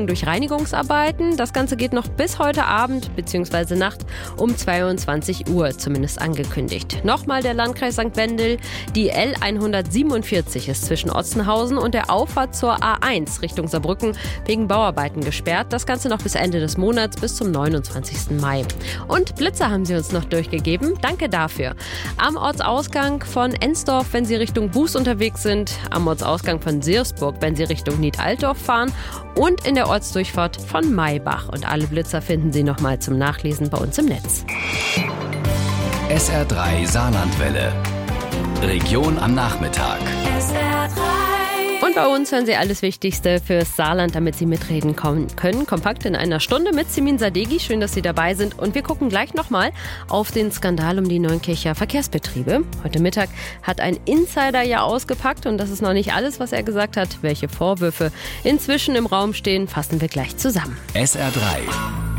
Störungen durch Reinigungsarbeiten. Das Ganze geht noch bis heute Abend bzw. Nacht um 22 Uhr zumindest angekündigt. Nochmal der Landkreis St. Wendel. Die L147 ist zwischen Otzenhausen und der Auffahrt zur A1 Richtung Saarbrücken wegen Bauarbeiten gesperrt. Das Ganze noch bis Ende des Monats, bis zum 29. Mai. Und Blitzer haben sie uns noch durchgegeben. Danke dafür. Am Ortsausgang von Ensdorf, wenn Sie Richtung Buß unterwegs sind, am Ortsausgang von Seersburg, wenn Sie Richtung Nied-Altdorf fahren und in der Ortsdurchfahrt von Maybach. Und alle Blitzer finden Sie nochmal zum Nachlesen bei uns im Netz. SR3 Saarlandwelle. Region am Nachmittag. SR3. Und bei uns hören Sie alles Wichtigste fürs Saarland, damit Sie mitreden können. Kompakt in einer Stunde mit Simin Sadeghi. Schön, dass Sie dabei sind. Und wir gucken gleich nochmal auf den Skandal um die Neunkircher Verkehrsbetriebe. Heute Mittag hat ein Insider ja ausgepackt. Und das ist noch nicht alles, was er gesagt hat. Welche Vorwürfe inzwischen im Raum stehen, fassen wir gleich zusammen. SR3